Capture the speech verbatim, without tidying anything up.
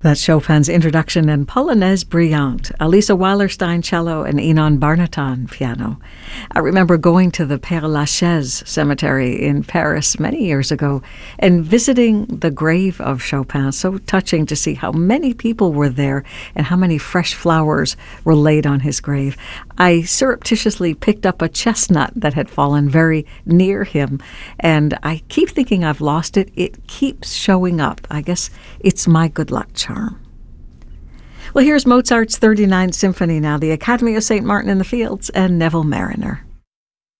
That's Chopin's Introduction and Polonaise Brillante, Elisa Weilerstein cello and Enon Barnaton piano. I remember going to the Père Lachaise cemetery in Paris many years ago and visiting the grave of Chopin. So touching to see how many people were there and how many fresh flowers were laid on his grave. I surreptitiously picked up a chestnut that had fallen very near him, and I keep thinking I've lost it. It keeps showing up. I guess it's my good luck charm. Well, here's Mozart's thirty-ninth Symphony now, the Academy of Saint Martin in the Fields and Neville Marriner.